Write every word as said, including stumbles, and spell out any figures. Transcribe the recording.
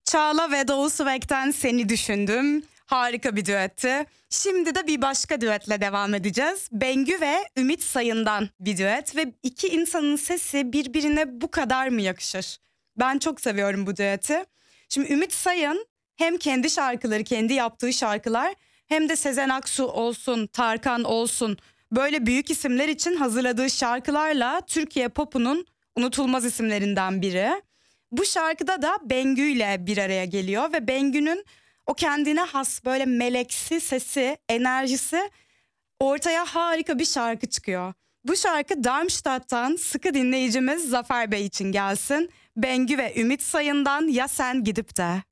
Çağla ve Doğu Svek'ten Seni Düşündüm. Harika bir düetti. Şimdi de bir başka düetle devam edeceğiz. Bengü ve Ümit Sayın'dan bir düet ve iki insanın sesi birbirine bu kadar mı yakışır? Ben çok seviyorum bu düeti. Şimdi Ümit Sayın hem kendi şarkıları, kendi yaptığı şarkılar hem de Sezen Aksu olsun, Tarkan olsun böyle büyük isimler için hazırladığı şarkılarla Türkiye popunun unutulmaz isimlerinden biri. Bu şarkıda da Bengü ile bir araya geliyor ve Bengü'nün o kendine has böyle meleksi sesi, enerjisi ortaya harika bir şarkı çıkıyor. Bu şarkı Darmstadt'tan sıkı dinleyicimiz Zafer Bey için gelsin. Bengü ve Ümit Sayın'dan Ya Sen Gidip De.